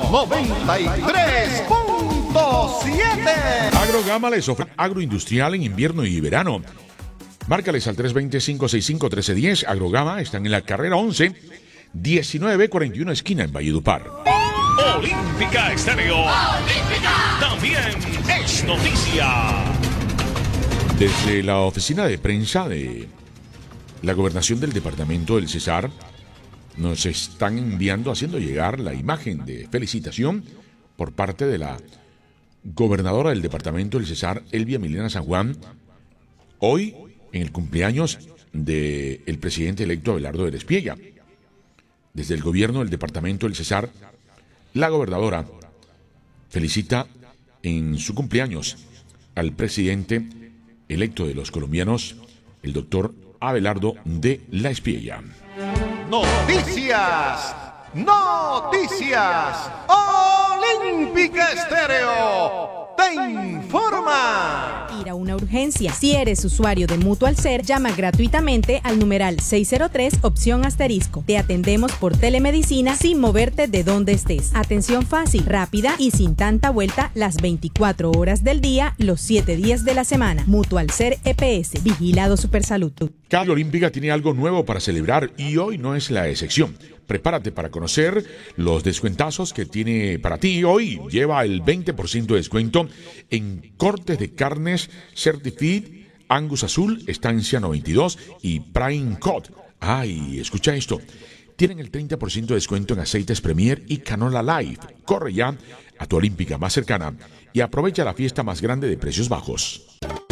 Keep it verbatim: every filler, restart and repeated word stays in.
noventa y tres punto siete. Agrogama les ofrece agroindustrial en invierno y verano. Márcales al tres dos cero, cinco seis cinco, uno tres uno cero. Agrogama están en la carrera once, diecinueve cuarenta y uno esquina en Valledupar. Olímpica Estéreo. Olímpica. También es noticia. Desde la oficina de prensa de la gobernación del departamento del Cesar, nos están enviando, haciendo llegar la imagen de felicitación por parte de la gobernadora del departamento del Cesar, Elvia Milena San Juan, hoy en el cumpleaños del presidente electo Abelardo de Despiella. Desde el gobierno del departamento del Cesar, la gobernadora felicita en su cumpleaños al presidente electo de los colombianos, el doctor Abelardo de la Despiella. Noticias, noticias, Olímpica Estéreo te informa. Ir a una urgencia. Si eres usuario de Mutual Ser, llama gratuitamente al numeral seis cero tres, opción asterisco. Te atendemos por telemedicina sin moverte de donde estés. Atención fácil, rápida y sin tanta vuelta las veinticuatro horas del día, los siete días de la semana. Mutual Ser E P S, Vigilado Supersalud. Cada Olímpica tiene algo nuevo para celebrar y hoy no es la excepción. Prepárate para conocer los descuentazos que tiene para ti hoy. Lleva el veinte por ciento de descuento en cortes de carnes Certified, Angus Azul, Estancia noventa y dos y Prime Cod. Ay, escucha esto. Tienen el treinta por ciento de descuento en aceites Premier y Canola Life. Corre ya a tu Olímpica más cercana y aprovecha la fiesta más grande de precios bajos.